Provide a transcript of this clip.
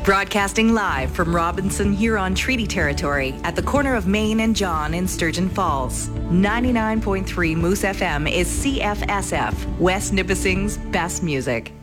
Broadcasting live from Robinson Huron Treaty Territory at the corner of Main and John in Sturgeon Falls. 99.3 Moose FM is CFSF, West Nipissing's best music.